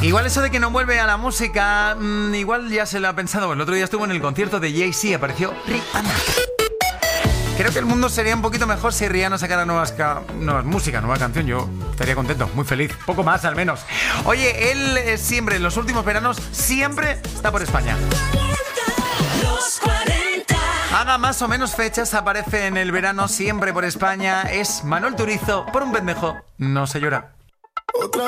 Igual eso de que no vuelve a la música, igual ya se lo ha pensado. El otro día estuvo en el concierto de Jay-Z, apareció Rihanna. Creo que el mundo sería un poquito mejor si Rihanna sacara nueva música, nueva canción. Yo estaría contento, muy feliz, poco más al menos. Oye, él siempre, en los últimos veranos, siempre está por España. Haga más o menos fechas, aparece en el verano siempre por España. Es Manuel Turizo, por un pendejo no se llora.